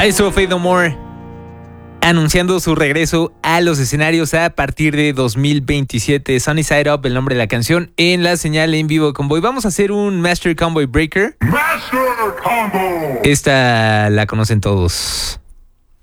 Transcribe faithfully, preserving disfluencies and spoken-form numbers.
Ahí estuvo Faith No More anunciando su regreso a los escenarios a partir de dos mil veintisiete. Sunny Side Up, el nombre de la canción, en la señal en vivo de Convoy. Vamos a hacer un Master Combo Breaker. Master Combo. Esta la conocen todos.